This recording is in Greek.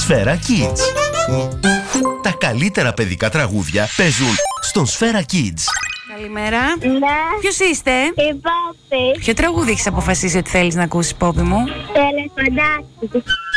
Σφαίρα Kids. Τα καλύτερα παιδικά τραγούδια παίζουν στον Σφαίρα Kids. Καλημέρα. Ναι. Ποιος είστε? Η Πόπη. Ποιο τραγούδι έχεις αποφασίσει ότι θέλεις να ακούσεις, Πόπη μου? Τελεφωνάκι.